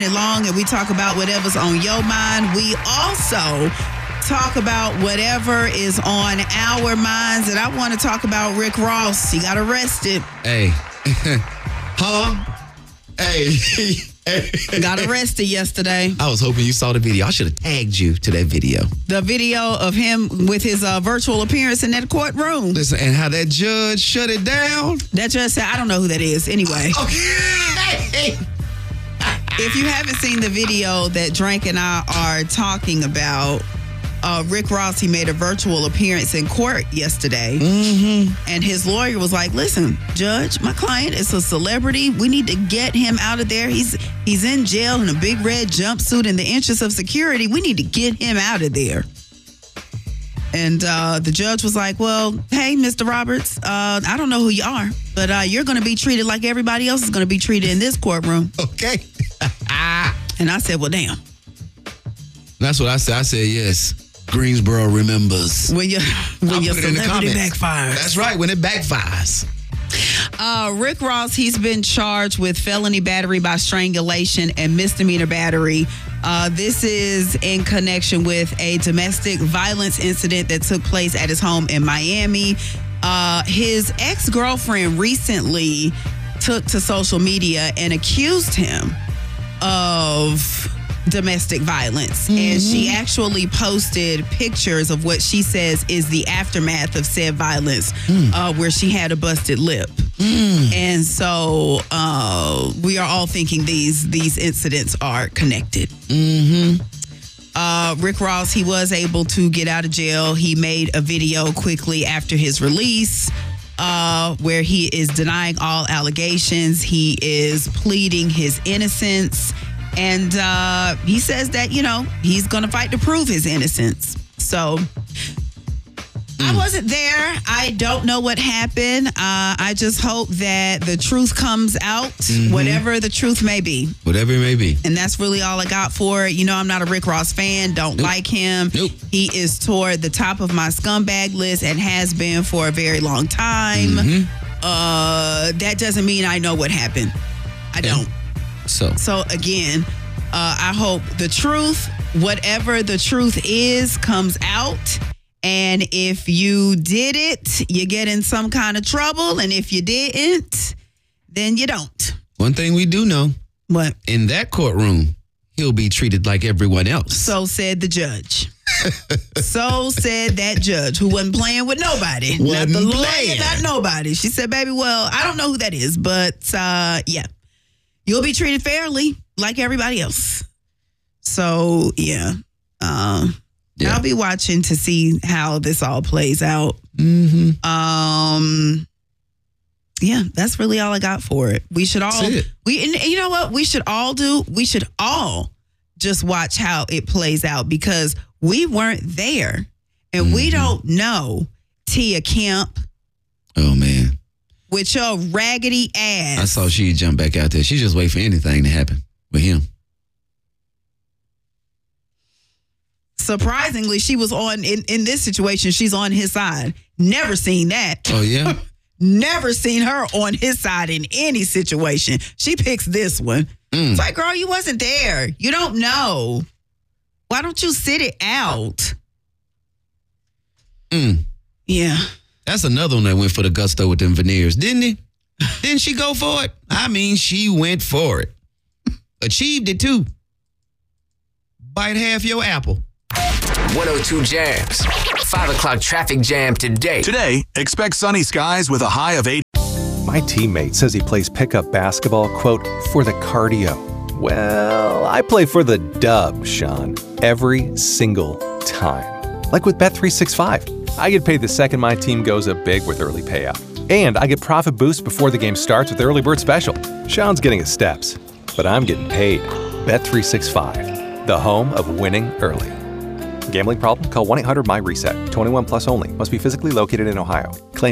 long, and we talk about whatever's on your mind. We also talk about whatever is on our minds, and I want to talk about Rick Ross. He got arrested. Hey. Huh? Hey. Got arrested yesterday. I was hoping you saw the video. I should have tagged you to that video. The video of him with his virtual appearance in that courtroom. Listen, and how that judge shut it down. That judge said, I don't know who that is. Anyway. Okay. If you haven't seen the video that Drank and I are talking about, Rick Ross, he made a virtual appearance in court yesterday. Mm-hmm. And his lawyer was like, listen, Judge, my client is a celebrity. We need to get him out of there. He's in jail in a big red jumpsuit. In the interest of security, we need to get him out of there. And the judge was like, well, hey, Mr. Roberts, I don't know who you are, but you're going to be treated like everybody else is going to be treated in this courtroom. Okay. And I said, well, damn. That's what I said. I said, yes. Greensboro remembers. When your celebrity backfires. That's right, when it backfires. Rick Ross, he's been charged with felony battery by strangulation and misdemeanor battery. This is in connection with a domestic violence incident that took place at his home in Miami. His ex-girlfriend recently took to social media and accused him of domestic violence. Mm-hmm. And she actually posted pictures of what she says is the aftermath of said violence, where she had a busted lip. And so we are all thinking these incidents are connected. Rick Ross, he was able to get out of jail. He made a video quickly after his release where he is denying all allegations. He is pleading his innocence. And he says that, he's going to fight to prove his innocence. So I wasn't there. I don't know what happened. I just hope that the truth comes out, whatever the truth may be. Whatever it may be. And that's really all I got for it. I'm not a Rick Ross fan. Don't like him. Nope. He is toward the top of my scumbag list and has been for a very long time. That doesn't mean I know what happened. I don't. So again, I hope the truth, whatever the truth is, comes out. And if you did it, you get in some kind of trouble. And if you didn't, then you don't. One thing we do know. What? In that courtroom, he'll be treated like everyone else. So said the judge. So said that judge who wasn't playing with nobody. Not the lawyer, not nobody. She said, baby, well, I don't know who that is, but yeah. You'll be treated fairly like everybody else. So, yeah. I'll be watching to see how this all plays out. Yeah, that's really all I got for it. We should all, and you know what we should all do? We should all just watch how it plays out because we weren't there and we don't know Tia Kemp. Oh, man. With your raggedy ass. I saw she jump back out there. She just wait for anything to happen with him. Surprisingly, she was in this situation, she's on his side. Never seen that. Oh, yeah? Never seen her on his side in any situation. She picks this one. It's like, girl, you wasn't there. You don't know. Why don't you sit it out? Yeah. That's another one that went for the gusto with them veneers, didn't he? Didn't she go for it? I mean, she went for it. Achieved it, too. Bite half your apple. 102 Jams. 5 o'clock traffic jam today. Today, expect sunny skies with a high of 80. My teammate says he plays pickup basketball, quote, for the cardio. Well, I play for the dub, Sean, every single time. Like with Bet365. I get paid the second my team goes up big with early payout. And I get profit boost before the game starts with Early Bird Special. Sean's getting his steps, but I'm getting paid. Bet365, the home of winning early. Gambling problem? Call 1-800-MY-RESET. 21 plus only. Must be physically located in Ohio. Claim